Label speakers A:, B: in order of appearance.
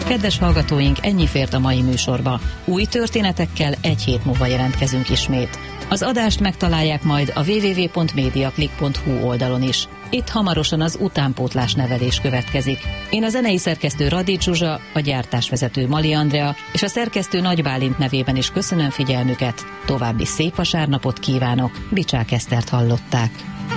A: Kedves hallgatóink, ennyi fért a mai műsorba. Új történetekkel egy hét múlva jelentkezünk ismét. Az adást megtalálják majd a www.mediaclick.hu oldalon is. Itt hamarosan az utánpótlás nevelés következik. Én a zenei szerkesztő Radics Zsuzsa, a gyártásvezető Mali Andrea és a szerkesztő Nagy Bálint nevében is köszönöm figyelmüket. További szép vasárnapot kívánok. Bicsák Esztert hallották.